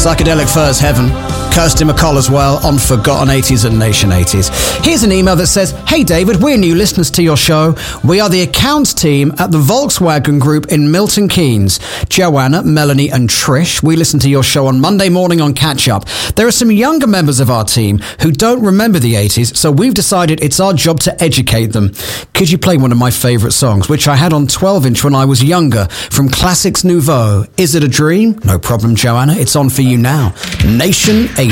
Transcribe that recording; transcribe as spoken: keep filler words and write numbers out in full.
Psychedelic Furs Heaven. Kirsty MacColl as well on Forgotten eighties and Nation eighties. Here's an email that says, "Hey David, we're new listeners to your show. We are the accounts team at the Volkswagen Group in Milton Keynes. Joanna, Melanie and Trish, we listen to your show on Monday morning on Catch Up. There are some younger members of our team who don't remember the eighties, so we've decided it's our job to educate them. Could you play one of my favourite songs, which I had on twelve inch when I was younger, from Classics Nouveau? Is It a Dream?" No problem, Joanna. It's on for you now. Nation eighties.